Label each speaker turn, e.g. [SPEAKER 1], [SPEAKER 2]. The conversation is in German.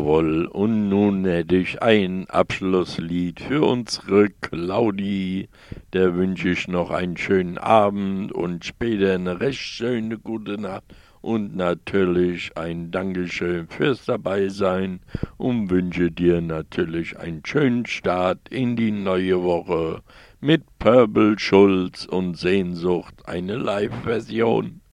[SPEAKER 1] Jawohl, und nun hätte ich ein Abschlusslied für unsere Claudi. Der wünsche ich noch einen schönen Abend und später eine recht schöne gute Nacht. Und natürlich ein Dankeschön fürs Dabeisein und wünsche dir natürlich einen schönen Start in die neue Woche mit Purple Schulz und Sehnsucht, eine Live-Version.